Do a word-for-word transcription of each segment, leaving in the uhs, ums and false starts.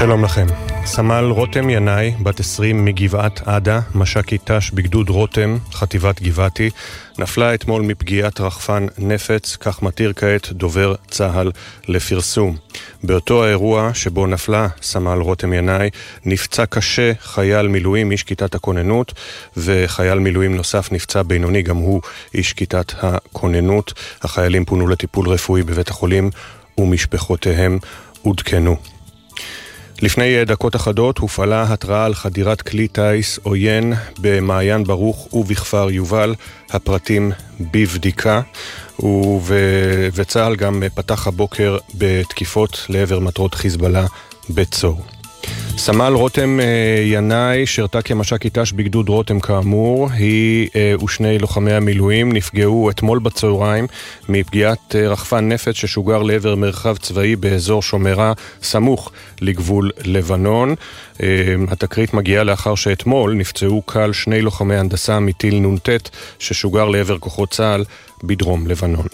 שלום לכם. סמל רותם ינאי, בת עשרים מגבעת עדה, מש"קית ת"ש בגדוד רותם, חטיבת גבעתי, נפלה אתמול מפגיעת רחפן נפץ, כך מתיר כעת דובר צה"ל לפרסום. באותו האירוע שבו נפלה סמל רותם ינאי, נפצע קשה חייל מילואים, איש כיתת הכוננות, וחייל מילואים נוסף נפצע בינוני, גם הוא איש כיתת הכוננות. החיילים פונו לטיפול רפואי בבית החולים ומשפחותיהם עודכנו. לפני דקות אחדות הופעלה התראה על חדירת כלי טייס עוין במעיין ברוך ובכפר יובל, הפרטים בבדיקה, וצה"ל גם פתח הבוקר בתקיפות לעבר מטרות חיזבאללה בצור. סמל רותם ינאי שרתה כמש"קית ת"ש בגדוד רותם כאמור, היא ושני לוחמי המילואים נפגעו אתמול בצהריים מפגיעת רחפן נפץ ששוגר לעבר מרחב צבאי באזור שומרה סמוך לגבול לבנון. התקרית מגיעה לאחר שאתמול נפצעו קל שני לוחמי הנדסה מטיל נ"ט ששוגר לעבר כוחות צה"ל בדרום לבנון.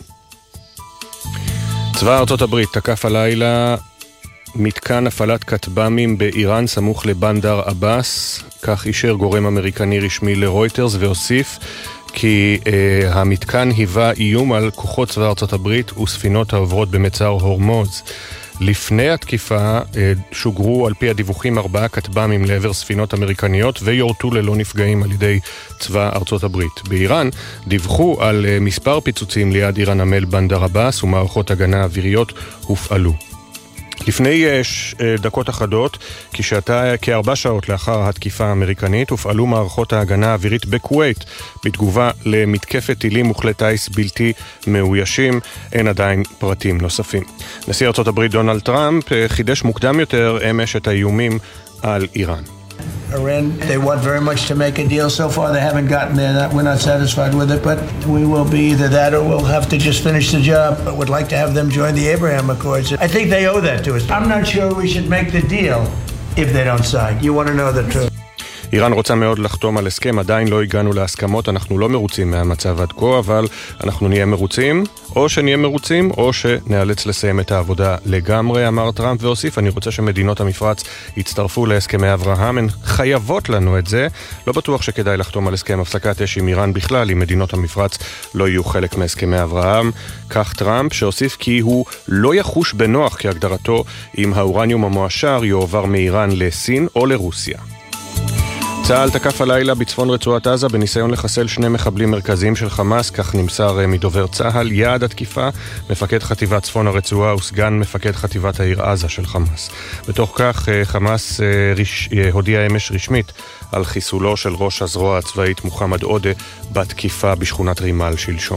צבא ארצות הברית תקף הלילה מתקן הפעלת כטב"מים באיראן סמוך לבנדר עבאס, כך אישר גורם אמריקני רשמי לרויטרס, והוסיף כי אה, המתקן היווה איום על כוחות צבא ארצות הברית וספינות העוברות במצר הורמוז. לפני התקיפה אה, שוגרו על פי הדיווחים ארבעה כטב"מים לעבר ספינות אמריקניות ויורטו ללא נפגעים על ידי צבא ארצות הברית. באיראן דיווחו על אה, מספר פיצוצים ליד עיר הנמל בנדר עבאס ומערכות הגנה אוויריות הופעלו. לפני דקות אחדות, כשעתה כארבע שעות לאחר התקיפה האמריקנית, הופעלו מערכות ההגנה האווירית בכווית בתגובה למתקפת טילים וכלי טייס בלתי מאוישים. אין עדיין פרטים נוספים. נשיא ארצות הברית דונלד טראמפ חידש מוקדם יותר אמש את האיומים על איראן. Iran, they want very much to make a deal. So far they haven't gotten there. We're not satisfied with it, but we will be either that or we'll have to just finish the job. But would like to have them join the Abraham Accords. I think they owe that to us. I'm not sure we should make the deal if they don't sign. You want to know the truth. איראן רוצה מאוד לחתום על הסכם, עדיין לא הגענו להסכמות, אנחנו לא מרוצים מהמצב עד כה, אבל אנחנו נהיה מרוצים, או שנהיה מרוצים, או שנאלץ לסיים את העבודה לגמרי, אמר טראמפ והוסיף, אני רוצה שמדינות המפרץ יצטרפו להסכמי אברהם, הן חייבות לנו את זה, לא בטוח שכדאי לחתום על הסכם הפסקת אש עם איראן בכלל, אם מדינות המפרץ לא יהיו חלק מהסכמי אברהם, כך טראמפ, שהוסיף כי הוא לא יחוש בנוח כהגדרתו אם האורניום המועשר יועבר מאיראן לסין או לרוסיה. צה"ל תקף הלילה בצפון רצועת עזה בניסיון לחסל שני מחבלים מרכזיים של חמאס, כך נמסר מדובר צה"ל. יעד התקיפה, מפקד חטיבת צפון הרצועה וסגן מפקד חטיבת העיר עזה של חמאס. בתוך כך חמאס רש... הודיע אמש רשמית על חיסולו של ראש הזרוע הצבאית מוחמד עודה בתקיפה בשכונת רימל שלשום.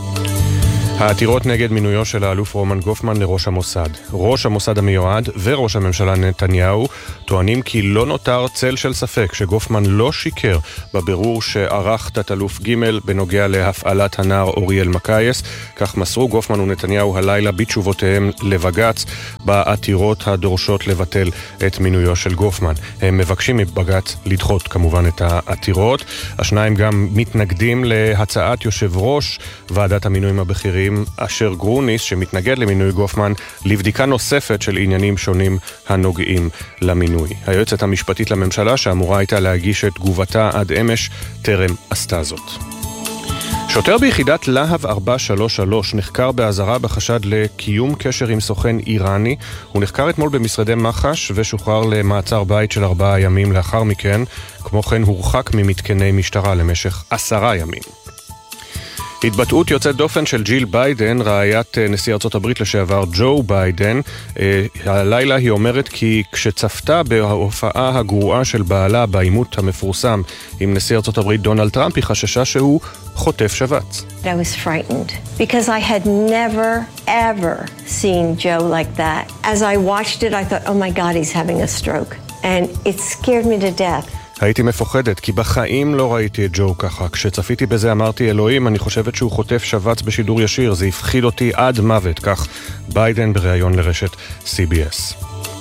העתירות נגד מינויו של האלוף רומן גופמן לראש המוסד. ראש המוסד המיועד וראש הממשלה נתניהו טוענים כי לא נותר צל של ספק שגופמן לא שיקר בבירור שערך תת-אלוף ג' בנוגע להפעלת הנער אוריאל מקייס. כך מסרו גופמן ונתניהו הלילה בתשובותיהם לבג"ץ בעתירות הדורשות לבטל את מינויו של גופמן. הם מבקשים מבג"ץ לדחות כמובן את העתירות. השניים גם מתנגדים להצעת יושב ראש ועדת המינויים הבכירים אשר גרוניס, שמתנגד למינוי גופמן, לבדיקה נוספת של עניינים שונים הנוגעים למינוי. היועצת המשפטית לממשלה, שאמורה הייתה להגיש את תגובתה עד אמש, טרם עשתה זאת. שוטר ביחידת להב ארבע שלוש שלוש נחקר באזהרה בחשד לקיום קשר עם סוכן איראני. הוא נחקר אתמול במשרדי מח"ש ושוחרר למעצר בית של ארבעה ימים לאחר מכן. כמו כן הורחק ממתקני משטרה למשך עשרה ימים. התבטאות יוצאת דופן של ג'יל ביידן, רעיית נשיא ארצות הברית לשעבר ג'ו ביידן. הלילה היא אומרת כי כשצפתה בהופעה הגרועה של בעלה בעימות המפורסם עם נשיא ארצות הברית דונלד טראמפ, היא חששה שהוא חוטף שבץ. I was frightened because I had never ever seen Joe like that. As I watched it I thought, oh my God, he's having a stroke. And it scared me to death. הייתי מפוחדת, כי בחיים לא ראיתי את ג'ו ככה. כשצפיתי בזה אמרתי, אלוהים, אני חושבת שהוא חוטף שבץ בשידור ישיר. זה הפחיד אותי עד מוות, כך ביידן בריאיון לרשת סי בי אס.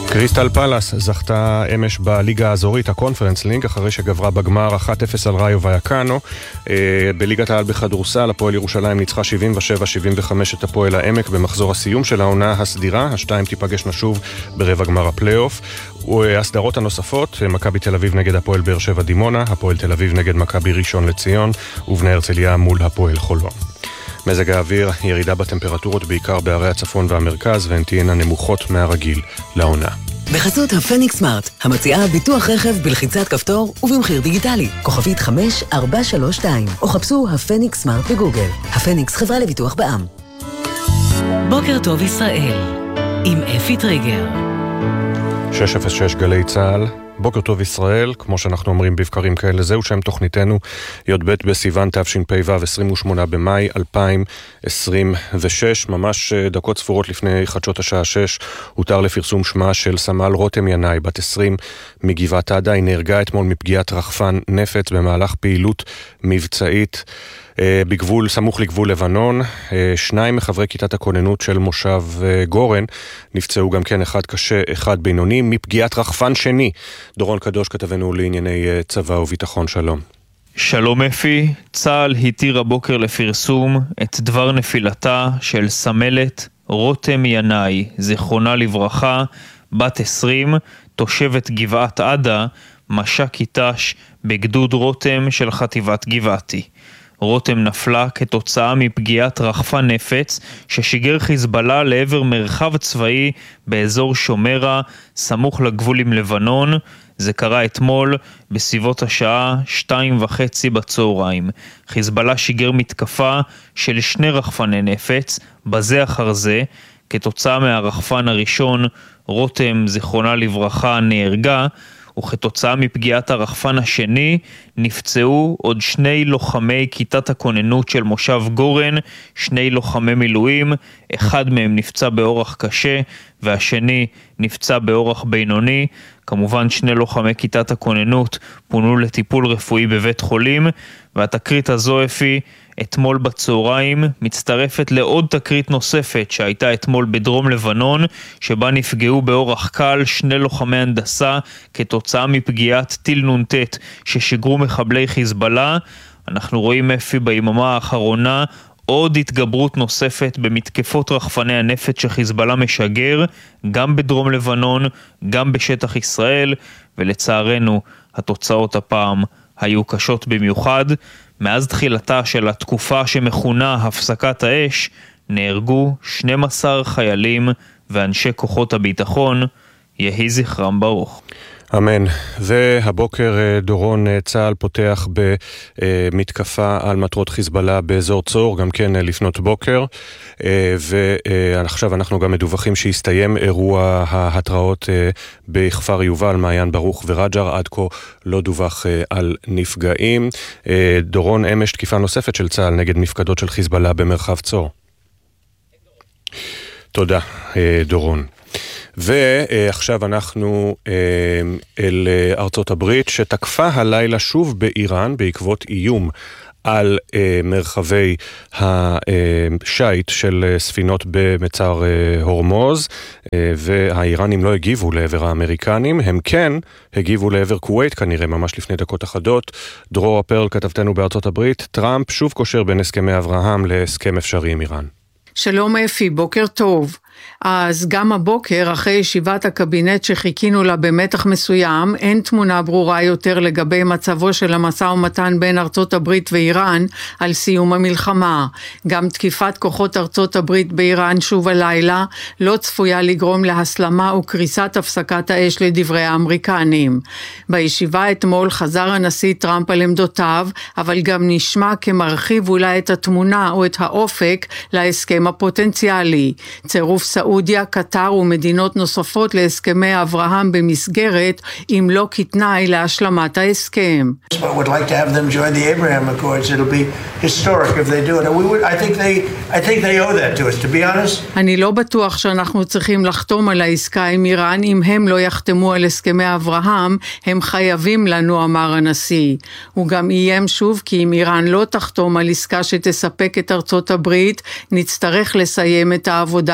קריסטל פלאס זכתה אמש בליגה האזורית, הקונפרנס לינג, אחרי שגברה בגמר אחת אפס על ראיו ויאקנו. בליגת העל בכדורסל, הפועל ירושלים ניצחה שבעים ושבע שבעים וחמש את הפועל העמק במחזור הסיום של העונה הסדירה. השתיים תיפגשנה שוב ברבע גמר הפלייאוף. הסדרות הנוספות, מכבי תל אביב נגד הפועל באר שבע דימונה, הפועל תל אביב נגד מכבי ראשון לציון, ובני הרצליה מול הפועל חולון. מזג האוויר, ירידה בטמפרטורות בעיקר בערי הצפון והמרכז, והן תהיינה נמוכות מהרגיל לעונה. בחסות הפניקס סמארט, המציעה ביטוח רכב בלחיצת כפתור ובמחיר דיגיטלי. כוכבית חמש ארבע שלוש שתיים, או חפשו הפניקס סמארט בגוגל. הפניקס, חברה לביטוח בע"מ. בוקר טוב ישראל, עם אפי טריגר. שש אפס שש גלי צהל. בוקר טוב ישראל, כמו שאנחנו אומרים בבקרים כאלה, זהו שם תוכניתנו, י"ב בסיוון תשפ"ו, עשרים ושמונה במאי אלפיים עשרים ושש, ממש דקות ספורות לפני חדשות השעה שש, הותר לפרסום שמה של סמל רותם ינאי, בת עשרים מגבעת עדה. היא נהרגה אתמול מפגיעת רחפן נפץ במהלך פעילות מבצעית בגבול, סמוך לגבול לבנון. שניים מחברי כיתת הכוננות של מושב גורן נפצעו גם כן, אחד קשה, אחד בינוני, מפגיעת רחפן שני. דורון קדוש, כתבנו לענייני צבא וביטחון, שלום. שלום אפי, צה"ל התיר הבוקר לפרסום את דבר נפילתה של סמלת רותם ינאי, זיכרונה לברכה, בת עשרים, תושבת גבעת עדה, מש"ק ת"ש בגדוד רותם של חטיבת גבעתי. רותם נפלה כתוצאה מפגיעת רחפן נפץ ששיגר חיזבאללה לעבר מרחב צבאי באזור שומרה, סמוך לגבול עם לבנון. זה קרה אתמול בסביבות השעה שתיים וחצי בצהריים. חיזבאללה שיגר מתקפה של שני רחפני נפץ בזה אחר זה. כתוצאה מהרחפן הראשון, רותם זיכרונה לברכה נהרגה, וכתוצאה מפגיעת הרחפן השני נפצעו עוד שני לוחמי כיתת הכוננות של מושב גורן, שני לוחמי מילואים, אחד מהם נפצע באורח קשה והשני נפצע באורח בינוני. כמובן שני לוחמי כיתת הכוננות פונו לטיפול רפואי בבית חולים. והתקרית הזו אפי אתמול בצהריים מצטרפת לעוד תקרית נוספת שהייתה אתמול בדרום לבנון, שבה נפגעו באורח קל שני לוחמי הנדסה כתוצאה מפגיעת טיל נונטט ששיגרו מחבלי חיזבאללה. אנחנו רואים אפי ביממה האחרונה עוד התגברות נוספת במתקפות רחפני הנפץ שחיזבאללה משגר, גם בדרום לבנון, גם בשטח ישראל, ולצערנו התוצאות הפעם היו קשות במיוחד. מאז תחילתה של התקופה שמכונה הפסקת האש, נהרגו שנים עשר חיילים ואנשי כוחות הביטחון. יהי זכרם ברוך. אמן. והבוקר דורון, צה"ל פותח במתקפה על מטרות חיזבאללה באזור צור, גם כן לפנות בוקר, ועכשיו אנחנו גם מדווחים שהסתיים אירוע ההתראות בכפר יובל, מעיין ברוך ורג'ר. עד כה לא דווח על נפגעים. דורון, אמש תקיפה נוספת של צה"ל נגד מפקדות של חיזבאללה במרחב צור. תודה דורון. ועכשיו אנחנו אל ארצות הברית, שתקפה הלילה שוב באיראן בעקבות איום על מרחבי השייט של ספינות במצר הורמוז, והאיראנים לא הגיבו לעבר האמריקנים, הם כן הגיבו לעבר כווית כנראה ממש לפני דקות אחדות. דרור הפרל, כתבתנו בארצות הברית, טראמפ שוב קושר בין הסכמי אברהם להסכם אפשרי עם איראן. שלום אפי, בוקר טוב. אז גם הבוקר, אחרי ישיבת הקבינט שחיכינו לה במתח מסוים, אין תמונה ברורה יותר לגבי מצבו של המשא ומתן בין ארצות הברית ואיראן על סיום המלחמה. גם תקיפת כוחות ארצות הברית באיראן שוב הלילה לא צפויה לגרום להסלמה וקריסת הפסקת האש לדברי האמריקנים. בישיבה אתמול חזר הנשיא טראמפ על עמדותיו, אבל גם נשמע כמרחיב אולי את התמונה או את האופק להסכם הפוטנציאלי. צירוף סעודיה, קטר ומדינות נוספות להסכמי אברהם במסגרת, אם לא כתנאי להשלמת ההסכם. But would like to have them join the Abraham Accords. It'll be historic if they do it. We would, I think they, I think they owe that to us, to be honest. אני לא בטוח שאנחנו צריכים לחתום על העסקה עם איראן. אם הם לא יחתמו על הסכמי אברהם, הם חייבים לנו, אמר הנשיא. הוא גם איים שוב כי אם איראן לא תחתום על עסקה שתספק את ארצות הברית, נצטרך לסיים את העבודה כדבר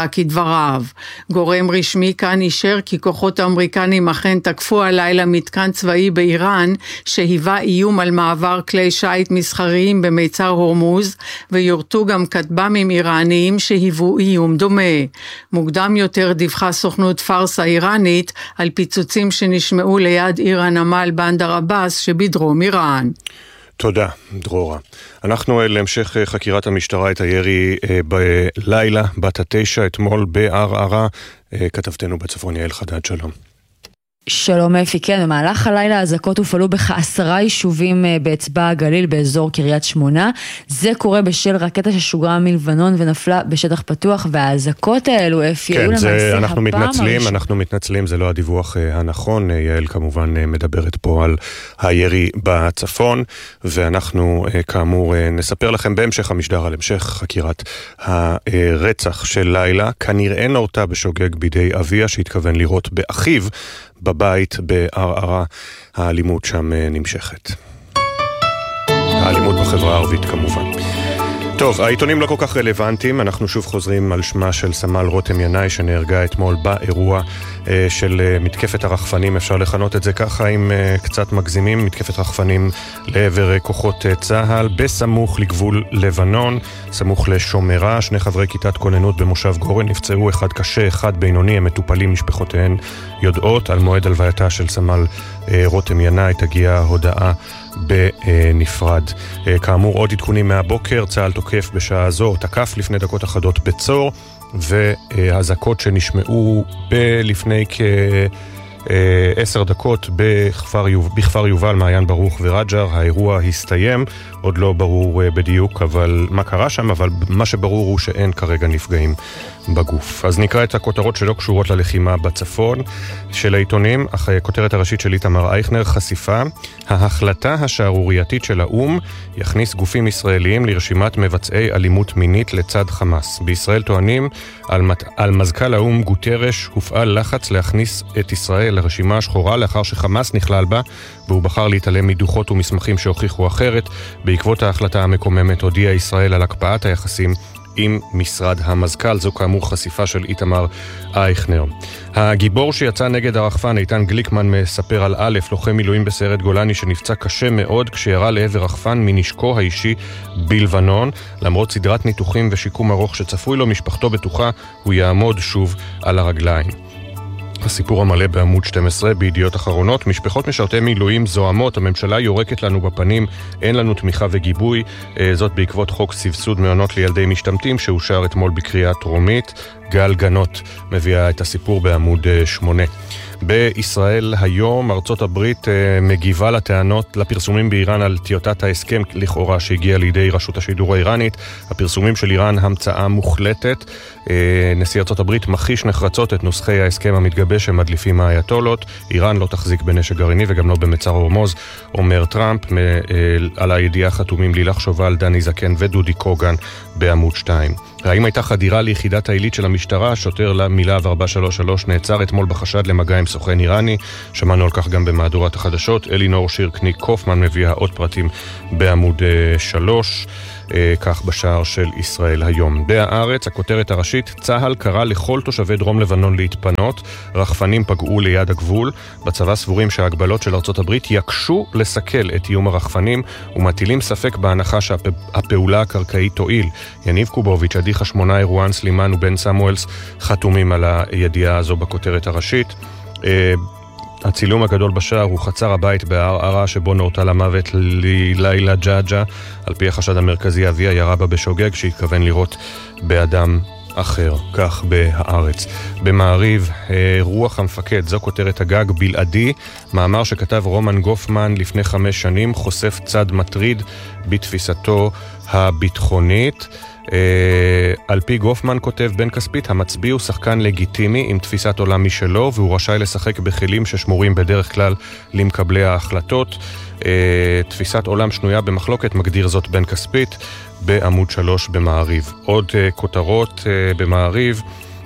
דבריו. גורם רשמי כאן אישר כי כוחות האמריקנים אכן תקפו הלילה מתקן צבאי באיראן שהיווה איום על מעבר כלי שייט מסחריים במיצר הורמוז, ויורטו גם כטב"מים איראניים שהיוו איום דומה. מוקדם יותר דיווחה סוכנות פארס האיראנית על פיצוצים שנשמעו ליד עיר הנמל בנדר עבאס שבדרום איראן. תודה, דרורה. אנחנו להמשך חקירת המשטרה את הירי בלילה, בת התשע, אתמול בערערה. כתבתנו בצפון יעל חדד, שלום. שלום אפי, כן, במהלך הלילה הזקות הופעלו בעשרה יישובים באצבע הגליל באזור קריית שמונה. זה קורה בשל רקטה ששוגרה מלבנון ונפלה בשטח פתוח, והזקות האלו אפי, כן, היו זה, למעשה אנחנו הפעם מתנצלים, הראשון. אנחנו מתנצלים, זה לא הדיווח הנכון. יעל כמובן מדברת פה על הירי בצפון, ואנחנו כאמור נספר לכם בהמשך המשדר על המשך חקירת הרצח של לילה. כנראה נורתה בשוגג בידי אביה שהתכוון לירות באחיו בבית בערערה. האלימות שם נמשכת. האלימות בחברה הערבית כמובן. טוב, העיתונים לא כל כך רלוונטיים. אנחנו שוב חוזרים על שמה של סמל רותם ינאי שנהרגה אתמול באירוע אה, של אה, מתקפת הרחפנים, אפשר לכנות את זה ככה אם אה, קצת מגזימים, מתקפת רחפנים לעבר אה, כוחות אה, צהל בסמוך לגבול לבנון, סמוך לשומרה. שני חברי כיתת כוננות במושב גורן נפצעו, אחד קשה, אחד בינוני. הם מטופלים, משפחותיהן יודעות. על מועד הלווייתה של סמל אה, רותם ינאי תגיע הודעה בנפרד. כאמור, עוד עדכונים מהבוקר. צהל תוקף בשעה זו, תקף לפני דקות אחדות בצור, והזעקות שנשמעו לפני כעשר דקות בכפר, בכפר יובל, מעיין ברוך ורג'ר. האירוע הסתיים, עוד לא ברור בדיוק אבל מה קרה שם, אבל מה שברור הוא שאין כרגע נפגעים בגוף. אז נקרא את הכותרות שלא קשורות ללחימה בצפון של העיתונים. אך הכותרת הראשית של איתמר אייכנר, חשיפה: ההחלטה השערורייתית של האום יכניס גופים ישראליים לרשימת מבצעי אלימות מינית לצד חמאס. בישראל טוענים על, מת... על מזכ"ל האום גוטרש הופעל לחץ להכניס את ישראל לרשימה השחורה לאחר שחמאס נכלל בה, והוא בחר להתעלם מדוחות ומסמכים שהוכיחו אחרת. בעקבות ההחלטה המקוממת הודיעה ישראל על הקפאת היחסים עם משרד המזכ"ל. זו כאמור חשיפה של איתמר אייכנר. הגיבור שיצא נגד הרחפן, איתן גליקמן, מספר על א', לוחם מילואים בסיירת גולני שנפצע קשה מאוד כשירה לעבר רחפן מנשקו האישי בלבנון. למרות סדרת ניתוחים ושיקום ארוך שצפוי לו, משפחתו בטוחה הוא יעמוד שוב על הרגליים. הסיפור המלא בעמוד שתים עשרה בידיעות אחרונות. משפחות משרתי מילואים זוהמות, הממשלה יורקת לנו בפנים, אין לנו תמיכה וגיבוי. זאת בעקבות חוק סבסוד מעונות לילדי משתמטים שאושר אתמול בקריאה טרומית. גל גנות מביאה את הסיפור בעמוד שמונה. בישראל היום ארצות הברית מגיבה לטענות, לפרסומים באיראן על טיוטת ההסכם לכאורה שהגיע לידי רשות השידור האיראנית. הפרסומים של איראן המצאה מוחלטת. נשיא ארצות הברית מכחיש נחרצות את נוסחי ההסכם המתגבש שמדליפים האייתולות. איראן לא תחזיק בנשק גרעיני וגם לא במצר הורמוז, אומר טראמפ. על הידיעה חתומים לילך שובל, דני זקן ודודי קוגן בעמוד שתיים. האם הייתה חדירה ליחידת העילית של המשטרה? שוטר למילב ארבע שלוש שלוש נעצר אתמול בחשד למגע עם סוכן איראני. שמענו על כך גם במהדורת החדשות. אלינור שירקניק קופמן מביאה עוד פרטים בעמוד שלוש. כך בשער של ישראל היום. בהארץ, הכותרת הראשית: צהל קרא לכל תושבי דרום לבנון להתפנות, רחפנים פגעו ליד הגבול. בצבא סבורים שההגבלות של ארצות הברית יקשו לסכל את איום הרחפנים ומטילים ספק בהנחה שהפעולה הקרקעית תועיל. יניב קובוביץ', עדי חשמונה, אירואן סלימן ובן סמואלס חתומים על הידיעה הזו בכותרת הראשית. הצילום הגדול בשער הוא חצר הבית בערערה שבו נורתה למוות לילה ג'אג'ה. על פי החשד המרכזי, אביה ירה בה בשוגג שהתכוון לירות באדם אחר. כך בהארץ. במעריב, רוח המפקד, זו כותרת הגג בלעדי. מאמר שכתב רומן גופמן לפני חמש שנים חושף צד מטריד בתפיסתו הביטחונית. Uh, על פי גופמן, כותב בן כספית, המצביא הוא שחקן לגיטימי עם תפיסת עולם משלו, והוא רשאי לשחק בכלים ששמורים בדרך כלל למקבלי ההחלטות. uh, תפיסת עולם שנויה במחלוקת, מגדיר זאת בן כספית בעמוד שלוש במעריב. עוד uh, כותרות uh, במעריב.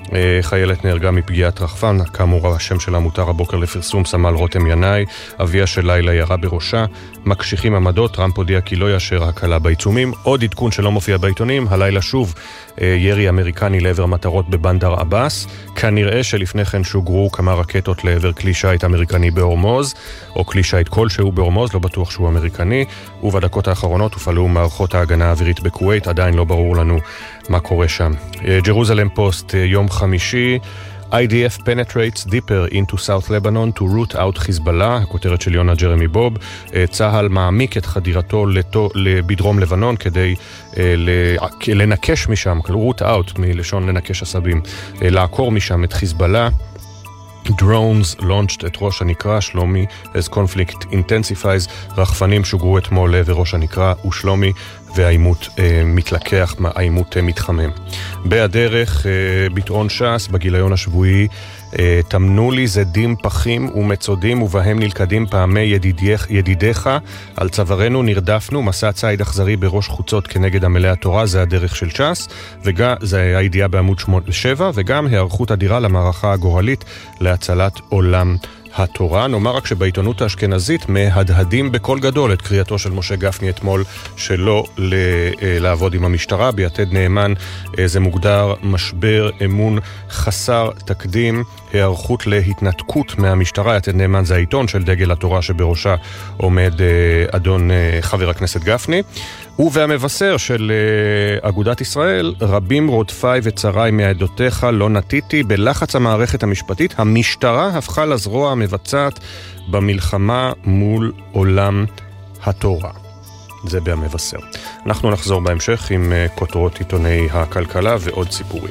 חיילת נהרגה מפגיעת רחפן, כאמור השם שלה מותר הבוקר לפרסום, סמל רותם ינאי, אביה של לילה ירה בראשה, מקשיחים עמדות, טראמפ הודיע כי לא יאשר הקלה בעיצומים. עוד עדכון שלא מופיע בעיתונים, הלילה שוב ירי אמריקני לעבר מטרות בבנדר עבאס, כנראה שלפני כן שוגרו כמה רקטות לעבר כלי שייט אמריקני בהורמוז, או כלי שייט כלשהו בהורמוז, לא בטוח שהוא אמריקני, ובדקות האחרונות הופעלו מערכות ההגנה האווירית בכווית, עדיין לא ברור לנו מה קורה שם. ג'רוזלם פוסט, יום חמישי, איי די אף penetrates deeper into South Lebanon to root out חיזבאללה, הכותרת של יונה ג'רמי בוב. צהל מעמיק את חדירתו לתו, בדרום לבנון כדי לנקש משם, root out מלשון לנקש עשבים, לעקור משם את חיזבאללה. Drones launched את ראש הנקרא, שלומי, as conflict intensifies, רחפנים שוגרו אתמול לעבר ראש הנקרא ושלומי, והאימות אה, מתלקח, האימות אה, מתחמם. בהדרך, אה, ביטאון ש"ס, בגיליון השבועי, אה, תמנו לי זדים פחים ומצודים ובהם נלכדים פעמי ידידיך, ידידיך, על צווארנו נרדפנו, מסע צייד אכזרי בראש חוצות כנגד עמלי התורה, זה הדרך של ש"ס, וגם, זה הידיעה בעמוד שבע, וגם הערכות אדירה למערכה הגורלית להצלת עולם התורה. נאמר רק שבעיתונות האשכנזית מהדהדים בקול גדול את קריאתו של משה גפני אתמול שלא לעבוד עם המשטרה. ביתד נאמן זה מוגדר משבר אמון חסר תקדים, הערכות להתנתקות מהמשטרה. יתד נאמן זה העיתון של דגל התורה שבראשה עומד אדון חבר הכנסת גפני. והמבשר של אגודת ישראל, רבים רודפיי וצריי מעדותיך לא נתיתי, בלחץ המערכת המשפטית המשטרה הפכה לזרוע המבצעת במלחמה מול עולם התורה. זה במבשר. אנחנו נחזור בהמשך עם כותרות עיתוני הכלכלה ועוד סיפורים.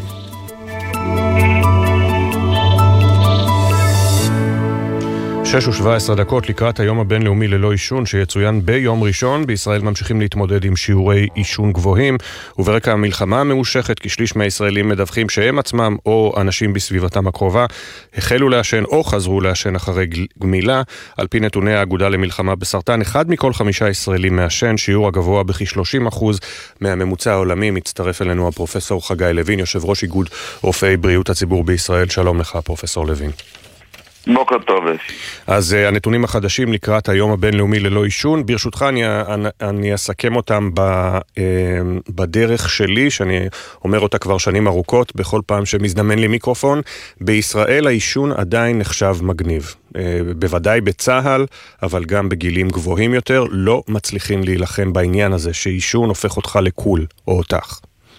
שש ושבע עשרה דקות לקראת היום הבינלאומי ללא עישון שיצוין ביום ראשון. בישראל ממשיכים להתמודד עם שיעורי עישון גבוהים, וברקע המלחמה הממושכת כשליש מהישראלים מדווחים שהם עצמם או אנשים בסביבתם הקרובה החלו לעשן או חזרו לעשן אחרי גמילה. על פי נתוני האגודה למלחמה בסרטן, אחד מכל חמישה ישראלים מעשן, שיעור הגבוה בכ-שלושים אחוז מהממוצע העולמי. מצטרף אלינו הפרופסור חגי לוין, יושב ראש איגוד רופאי בריאות הציבור בישראל. שלום לך פרופסור לוין. בוקר טוב. אז uh, הנתונים החדשים לקראת היום הבינלאומי ללא עישון, ברשותך אני, אני, אני אסכם אותם ב, uh, בדרך שלי, שאני אומר אותה כבר שנים ארוכות, בכל פעם שמזדמן לי מיקרופון. בישראל העישון עדיין נחשב מגניב. Uh, בוודאי בצהל, אבל גם בגילים גבוהים יותר, לא מצליחים להילחם בעניין הזה, שעישון הופך אותך לקול, או אותך.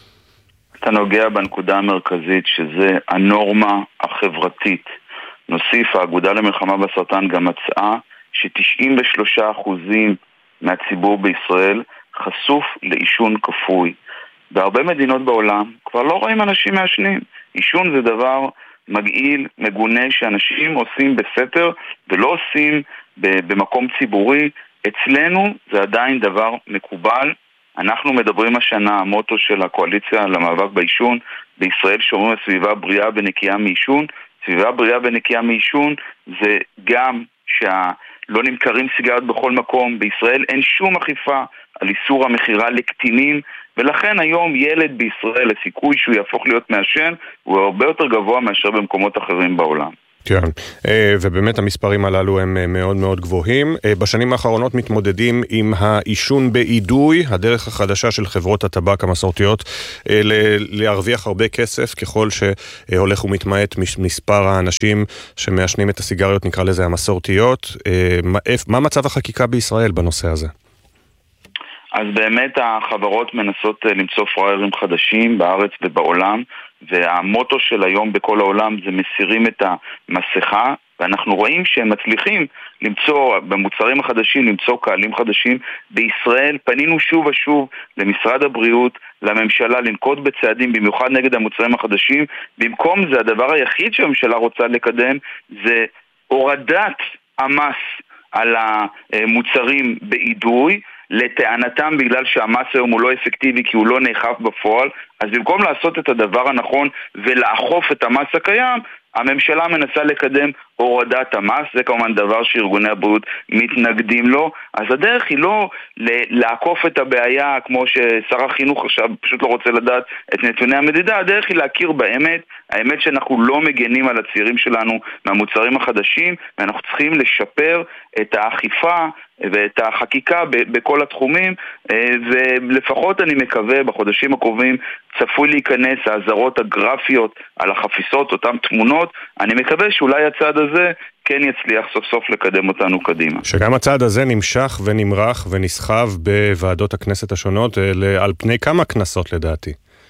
אתה נוגע בנקודה המרכזית, שזה הנורמה החברתית. נוסיף, האגודה למלחמה בסרטן גם מצאה ש-תשעים ושלושה אחוזים מהציבור בישראל חשוף לעישון כפוי. בהרבה מדינות בעולם כבר לא רואים אנשים מעשנים. עישון זה דבר מגעיל, מגונה, שאנשים עושים בסתר ולא עושים במקום ציבורי. אצלנו זה עדיין דבר מקובל. אנחנו מדברים השנה, המוטו של הקואליציה למאבק בעישון, בישראל שומרים על סביבה בריאה ונקייה מעישון. סביבה בריאה ונקייה מעישון זה גם שלא נמכרים סיגריות בכל מקום. בישראל אין שום אכיפה על איסור המכירה לקטינים, ולכן היום ילד בישראל, הסיכוי שהוא יהפוך להיות מעשן הוא הרבה יותר גבוה מאשר במקומות אחרים בעולם. כן, ובאמת המספרים הללו הם מאוד מאוד גבוהים. בשנים האחרונות מתמודדים עם העישון באידוי, הדרך החדשה של חברות הטבק המסורתיות להרוויח הרבה כסף ככל שהולך ומתמעט מספר האנשים שמעשנים את הסיגריות, נקרא לזה המסורתיות. מה מצב החקיקה בישראל בנושא הזה? אז באמת החברות מנסות למצוא פריירים חדשים בארץ ובעולם, והמוטו של היום בכל העולם זה מסירים את המסכה, ואנחנו רואים שהם מצליחים למצוא במוצרים החדשים, למצוא קהלים חדשים. בישראל פנינו שוב ושוב למשרד הבריאות, לממשלה, לנקוט בצעדים במיוחד נגד המוצרים החדשים. במקום זה הדבר היחיד שהממשלה רוצה לקדם זה הורדת המס על המוצרים באידוי, לטענתם בגלל שהמס היום הוא לא אפקטיבי כי הוא לא נאכף בפועל. אז במקום לעשות את הדבר הנכון ולאכוף את המס הקיים, הממשלה מנסה לקדם הורדת המס, זה כמובן דבר שארגוני הבריאות מתנגדים לו, אז הדרך היא לא לעקוף את הבעיה כמו ששר החינוך עכשיו פשוט לא רוצה לדעת את נתוני המדידה, הדרך היא להכיר באמת, האמת שאנחנו לא מגנים על הצעירים שלנו מהמוצרים החדשים, ואנחנו צריכים לשפר את האכיפה ואת החקיקה בכל התחומים, ולפחות אני מקווה בחודשים הקרובים צפוי להיכנס האזהרות הגרפיות על החפיסות, אותם תמונות, אני מקווה שאולי הצעד הזה כן יצליח סוף סוף לקדם אותנו קדימה. שגם הצעד הזה נמשך ונמרח ונסחב בוועדות הכנסת השונות על פני כמה כנסות לדעתי.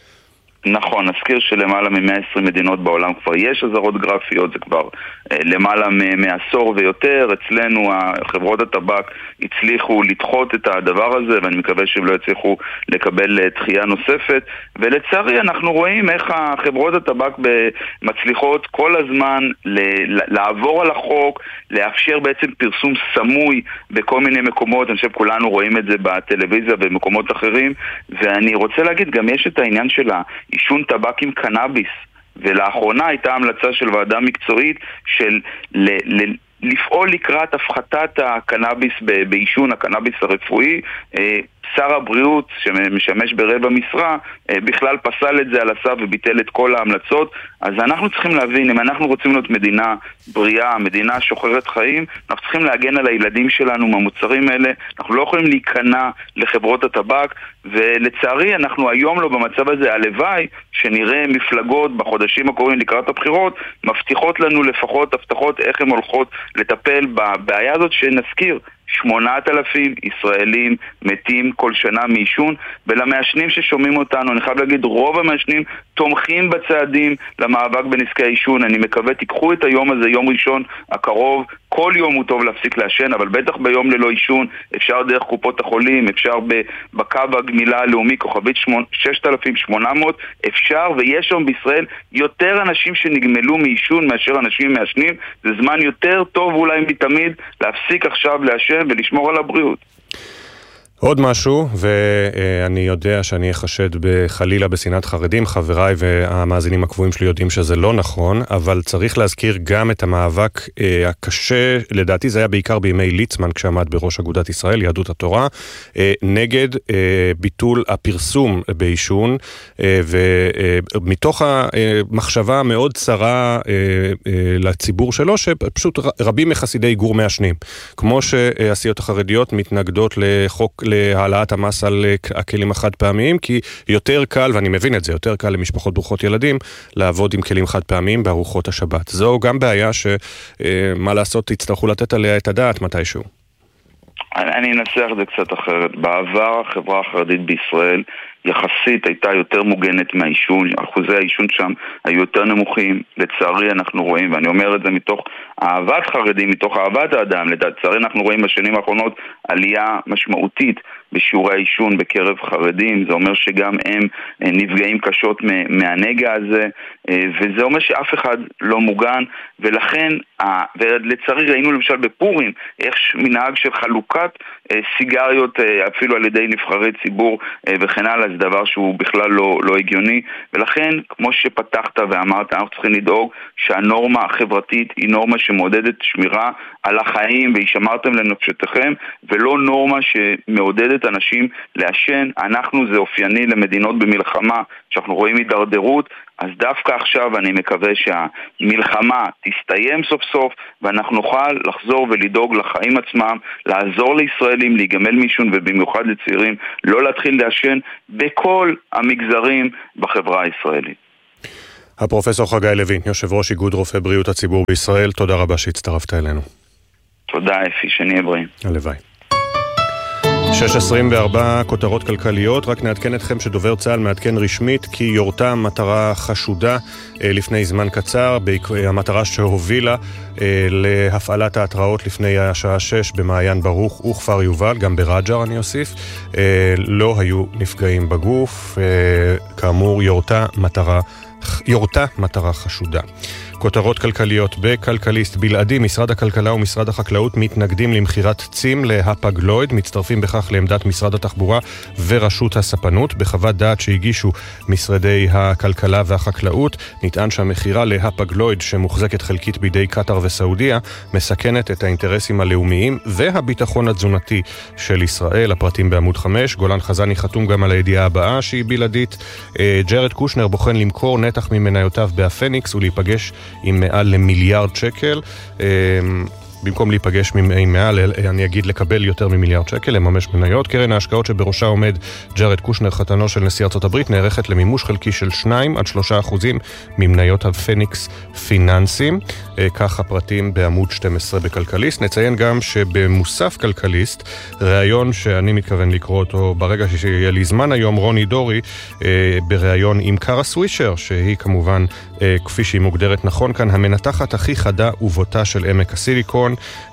נכון, נזכיר שלמעלה מ-מאה ועשרים מדינות בעולם כבר יש אזהרות גרפיות, זה כבר אה, למעלה מעשור ויותר. אצלנו חברות הטבק הצליחו לדחות את הדבר הזה, ואני מקווה שהם לא יצליחו לקבל דחייה נוספת, ולצערי אנחנו רואים איך החברות הטבק מצליחות כל הזמן ל- לעבור על החוק, לאפשר בעצם פרסום סמוי בכל מיני מקומות, אני חושב כולנו רואים את זה בטלוויזיה ובמקומות אחרים, ואני רוצה להגיד, גם יש את העניין שלה עישון טבק עם קנאביס, ולאחרונה הייתה המלצה של ועדה מקצועית של ל- ל- לפעול לקראת הפחתת הקנאביס בעישון, הקנאביס הרפואי. שר הבריאות שמשמש ברבע משרה בכלל פסל את זה על הסף וביטל את כל ההמלצות. אז אנחנו צריכים להבין, אם אנחנו רוצים להיות מדינה בריאה, מדינה שוחרת חיים, אנחנו צריכים להגן על הילדים שלנו מהמוצרים האלה. אנחנו לא יכולים להיכנע לחברות הטבק, ולצערי אנחנו היום לא במצב הזה. הלוואי שנראה מפלגות בחודשים הקרובים לקראת הבחירות מבטיחות לנו לפחות הבטחות איך הן הולכות לטפל בבעיה הזאת, שנזכיר שמונת אלפים ישראלים מתים כל שנה מעישון, ולמעשנים ששומעים אותנו, אני חייב להגיד, רוב המעשנים תומכים בצעדים למאבק בנזקי העישון. אני מקווה, תיקחו את היום הזה, יום ראשון הקרוב, כל יום הוא טוב להפסיק לעשן, אבל בטח ביום ללא עישון, אפשר דרך קופות החולים, אפשר בקו הגמילה הלאומי, כוכבית ששת אלפים שמונה מאות, אפשר, ויש שם בישראל יותר אנשים שנגמלו מעישון מאשר אנשים מעשנים. זה זמן יותר טוב אולי מתמיד להפסיק עכשיו לעשן ולשמור על הבריאות. עוד משהו, ואני יודע שאני אחשד בחלילה בשנאת חרדים, חבריי והמאזינים הקבועים שלי יודעים שזה לא נכון, אבל צריך להזכיר גם את המאבק הקשה, לדעתי זה היה בעיקר בימי ליצמן כשעמד בראש אגודת ישראל, יהדות התורה, נגד ביטול הפרסום בעישון, ומתוך המחשבה המאוד צרה לציבור שלו, שפשוט רבים מחסידי גור מעשנים, כמו שהסיעות החרדיות מתנגדות לחוק להעלאת המס על הכלים החד פעמיים, כי יותר קל, ואני מבין את זה, יותר קל למשפחות ברוכות ילדים לעבוד עם כלים חד פעמיים בארוחות השבת. זו גם בעיה שמה לעשות, תצטרכו לתת עליה את הדעת מתישהו. אני אנסח את זה קצת אחרת. בעבר החברה החרדית בישראל יחסית הייתה יותר מוגנת מהעישון, אחוזי העישון שם היו יותר נמוכים. לצערי אנחנו רואים, ואני אומר את זה מתוך אהבת חרדים, מתוך אהבת האדם, לצערי אנחנו רואים בשנים האחרונות עלייה משמעותית בשיעורי העישון בקרב חרדים. זה אומר שגם הם נפגעים קשות מהנגע הזה, וזה אומר שאף אחד לא מוגן, ולכן, ולצערי ראינו למשל בפורים, איך מנהג של חלוקת סיגריות אפילו על ידי נבחרי ציבור וכן הלאה, זה דבר שהוא בכלל לא, לא הגיוני, ולכן כמו שפתחת ואמרת, אנחנו צריכים לדאוג שהנורמה החברתית היא נורמה שמעודדת שמירה על החיים, והיא שמרתם לנפשתכם, ולא נורמה שמעודדת אנשים לעשן. אנחנו, זה אופייני למדינות במלחמה, שאנחנו רואים הידרדרות, אז דווקא עכשיו אני מקווה שהמלחמה תסתיים סוף סוף, ואנחנו נוכל לחזור ולדאוג לחיים עצמם, לעזור לישראלים להיגמל מעישון, ובמיוחד לצעירים לא להתחיל לעשן בכל המגזרים בחברה הישראלית. הפרופסור חגי לוין, יושב ראש איגוד רופאי בריאות הציבור בישראל, תודה רבה שהצטרפת אלינו. תודה אפי, שנהיה בריאים. הלוואי. שש עשרים וארבע כותרות כלכליות, רק נעדכן אתכם שדובר צה"ל מעדכן רשמית כי יורתה מטרה חשודה לפני זמן קצר, המטרה שהובילה להפעלת ההתראות לפני השעה שש במעיין ברוך וכפר יובל, גם ברג'ר אני אוסיף, לא היו נפגעים בגוף, כאמור יורתה מטרה, יורתה מטרה חשודה. כותרות כלכליות בכלכליסט בלעדי, משרד הכלכלה ומשרד החקלאות מתנגדים למחירת צים להפגלויד, מצטרפים בכך לעמדת משרד התחבורה ורשות הספנות. בחוות דעת שהגישו משרדי הכלכלה והחקלאות נטען שהמחירה להפגלויד שמוחזקת חלקית בידי קטר וסעודיה מסכנת את האינטרסים הלאומיים והביטחון התזונתי של ישראל. הפרטים בעמוד חמש. גולן חזני חתום גם על הידיעה הבאה שהיא בלעדית. ג'רד קושנר בוחן למכור נתח ממניותיו בהפניקס ולהיפגש עם מעל למיליארד שקל. במקום להיפגש עם מעל, אני אגיד לקבל יותר ממיליארד שקל, לממש מניות. קרן ההשקעות שבראשה עומד ג'רד קושנר, חתנו של נשיא ארצות הברית, נערכת למימוש חלקי של שניים עד שלושה אחוזים ממניות הפניקס פיננסים. כך הפרטים בעמוד שתים עשרה בכלכליסט. נציין גם שבמוסף כלכליסט, ראיון שאני מתכוון לקרוא אותו ברגע שיהיה לי זמן היום, רוני דורי, בראיון עם קארה סווישר, שהיא כמובן, כפי שהיא מוגדרת נכון כאן, המנתחת הכי חדה ובוטה של עמק הסיליקון,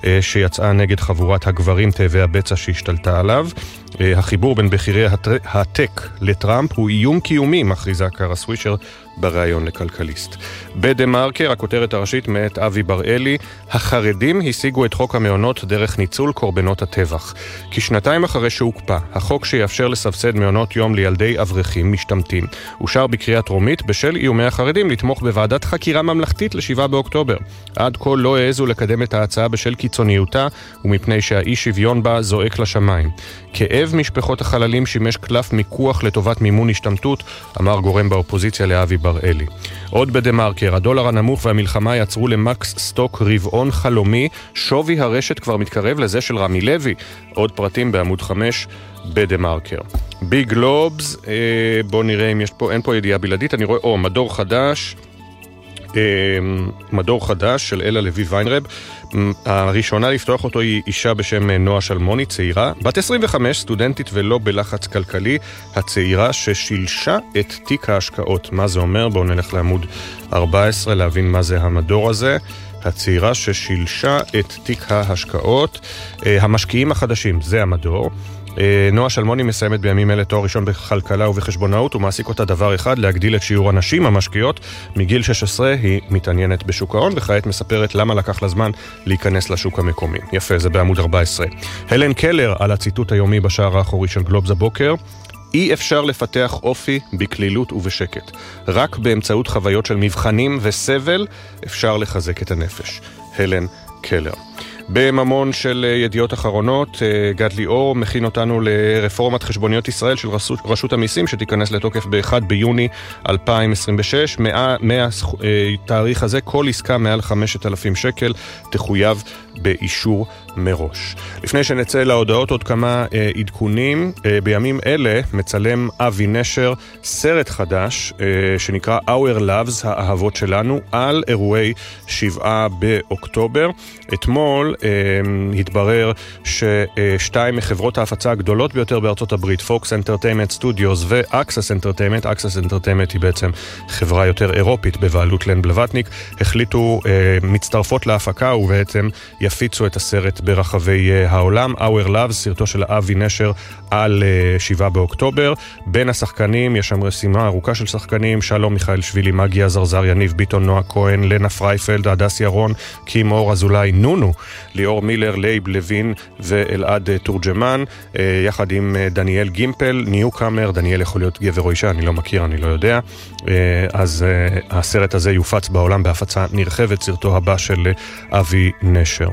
שיצאה נגד חבורת הגברים תאבי הבצע שהשתלטה עליו. החיבור בין בחירי הטק לטראמפ הוא איום קיומי, מכריזה קארה סווישר בראיון לכלכליסט. בדה מרקר, הכותרת הראשית מאת אבי בראלי, החרדים השיגו את חוק המעונות דרך ניצול קורבנות הטבח. כשנתיים אחרי שהוקפא, החוק שיאפשר לסבסד מעונות יום לילדי אברכים משתמטים, אושר בקריאה טרומית בשל איומי החרדים לתמוך בוועדת חקירה ממלכתית לשבעה באוקטובר. עד כה לא העזו לקדם את ההצעה בשל קיצוניותה ומפני שהאי שוויון בה זועק לשמיים. כאב משפחות החללים שימש קלף מיקוח לטובת מימון השתמטות, אמר גורם באופוזיציה לאבי בראלי. עוד בדה מרקר, הדולר הנמוך והמלחמה יצרו למקס סטוק רבעון חלומי, שווי הרשת כבר מתקרב לזה של רמי לוי. עוד פרטים בעמוד חמש בדה מרקר. ביג גלובס, אה, בוא נראה אם יש פה, אין פה ידיעה בלעדית, אני רואה, או, מדור חדש, אה, מדור חדש של אלה לוי ויינרב. הראשונה לפתוח אותו היא אישה בשם נועה שלמוני, צעירה, בת עשרים וחמש, סטודנטית ולא בלחץ כלכלי, הצעירה ששילשה את תיק ההשקעות. מה זה אומר? בואו נלך לעמוד ארבע עשרה להבין מה זה המדור הזה. הצעירה ששילשה את תיק ההשקעות. המשקיעים החדשים, זה המדור. נועה שלמוני מסיימת בימים אלה תואר ראשון בכלכלה ובחשבונאות, ומעסיק אותה דבר אחד, להגדיל את שיעור הנשים המשקיעות. מגיל שש עשרה היא מתעניינת בשוק ההון, וכעת מספרת למה לקח לה זמן להיכנס לשוק המקומי. יפה, זה בעמוד ארבע עשרה. הלן קלר על הציטוט היומי בשער האחורי של גלובס הבוקר, אי אפשר לפתח אופי בכלילות ובשקט. רק באמצעות חוויות של מבחנים וסבל אפשר לחזק את הנפש. הלן קלר. בממון של ידיעות אחרונות, גד ליאור מכין אותנו לרפורמת חשבוניות ישראל של רשות, רשות המיסים שתיכנס לתוקף ב-אחד ביוני אלפיים עשרים ושש. מהתאריך הזה כל עסקה מעל חמשת אלפים שקל תחויב באישור מראש. לפני שנצא להודעות עוד כמה אה, עדכונים, אה, בימים אלה מצלם אבי נשר סרט חדש אה, שנקרא Our Loves, האהבות שלנו, על אירועי שבעה באוקטובר. אתמול אה, התברר ששתיים מחברות ההפצה הגדולות ביותר בארצות הברית, פוקס אנטרטיימנט סטודיוס ואקסס אנטרטיימנט, אקסס אנטרטיימנט היא בעצם חברה יותר אירופית בבעלות לן בלווטניק, החליטו אה, מצטרפות להפקה ובעצם יפיצו את הסרט ברחבי העולם. Our Loves, סרטו של אבי נשר על שבעה באוקטובר. בין השחקנים יש שם רשימה ארוכה של שחקנים, שלום מיכאל שבילי, מגי עזרזר, יניב ביטון, נועה כהן, לנה פרייפלד, הדס ירון, קים אור אזולאי, נונו, ליאור מילר, לייב לוין ואלעד תורג'מן, יחד עם דניאל גימפל, ניוקאמר, דניאל יכול להיות גבר או אישה, אני לא מכיר, אני לא יודע. אז הסרט הזה יופץ בעולם בהפצה נרחבת, סרטו הבא של אבי נשר.